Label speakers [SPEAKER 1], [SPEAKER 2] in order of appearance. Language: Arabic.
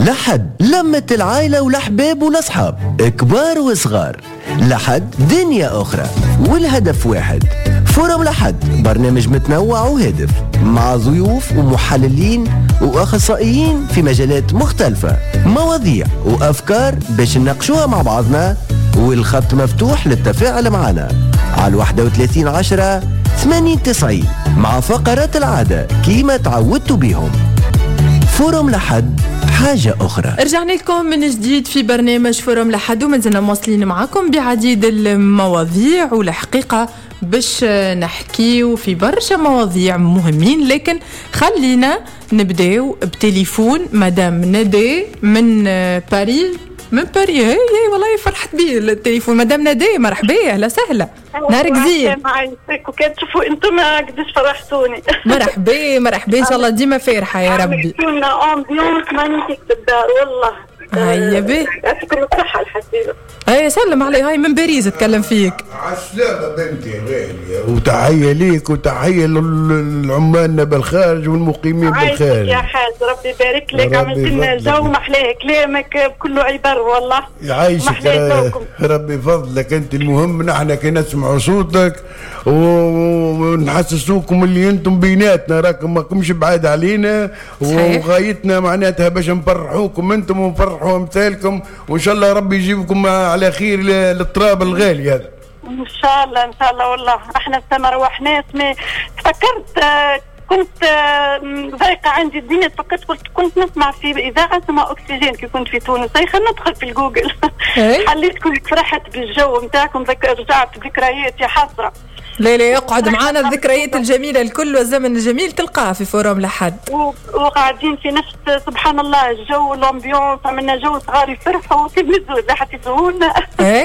[SPEAKER 1] لحد لمة العائلة والأحباب والأصحاب كبار وصغار لحد دنيا أخرى، والهدف واحد. فورم لحد برنامج متنوع وهادف مع ضيوف ومحللين وأخصائيين في مجالات مختلفة، مواضيع وأفكار باش نناقشوها مع بعضنا، والخط مفتوح للتفاعل معنا على 3110-80-90 مع فقرات العادة كيما تعودتوا بيهم. فورم لحد حاجة أخرى.
[SPEAKER 2] رجعنا لكم من جديد في برنامج فورم لحد، ومازلنا مواصلين معكم بعديد المواضيع، والحقيقة باش نحكيو في برشا مواضيع مهمين، لكن خلينا نبداو بتليفون مدام ندى من باريس. من باريس هي والله فرحت بيه التليفون. مدام ندى مرحبا، اهلا وسهلا، نهارك زين.
[SPEAKER 3] وكان تشوفوا انتم قداش فرحتوني.
[SPEAKER 2] مرحبا مرحبا، ان شاء الله ديما فرحه يا ربي.
[SPEAKER 3] عملتولنا امبيونس مانيفيك بالدار والله.
[SPEAKER 2] هيا بيه،
[SPEAKER 3] يعطيكم الصحه الحبيبه.
[SPEAKER 2] هيا سلم علي، هاي من باريس اتكلم فيك.
[SPEAKER 4] عالسلامة بنتي غالية، وتحية ليك وتحية للعمالنا بالخارج والمقيمين بالخارج.
[SPEAKER 3] يا حاج ربي يبارك لك، عملت لنا جو محلاه كلامك كله عبر والله.
[SPEAKER 4] يعيشك ربي فضلك انت. المهم نحن كي نسمعوا صوتك ونحسسوكم اللي انتم بيناتنا، راكم ماكمش بعاد علينا، وغايتنا معناتها باش نفرحوكم انتم ونفرحوا امثالكم، وان شاء الله ربي يجيبكم على خير للتراب الغالي هذا.
[SPEAKER 3] ان شاء الله ان شاء الله. والله احنا ما روحناش، ما فكرت كنت ضايقه عندي الدنيا، فكرت كنت نسمع في اذاعه اسمها اكسجين كي كنت في تونس، خلينا ندخل في الجوجل. حليت كنت فرحت بالجو نتاعكم، رجعت ذكريات يا حسره.
[SPEAKER 2] لا اقعد معنا، الذكريات الجميله الكل والزمن الجميل تلقاه في فورم لحد.
[SPEAKER 3] وقاعدين في نفس سبحان الله الجو والامبيونس، عملنا جو صغار يفرحوا كي نزلوا راح تزولنا.